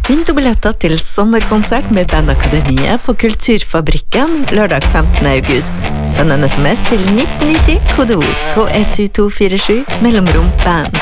Vinn du billetter til sommerkonsert med Bandakademiet på Kulturfabrikken lørdag 15. august. Send en SMS til 1990, kodeord KSU247, mellomrom band.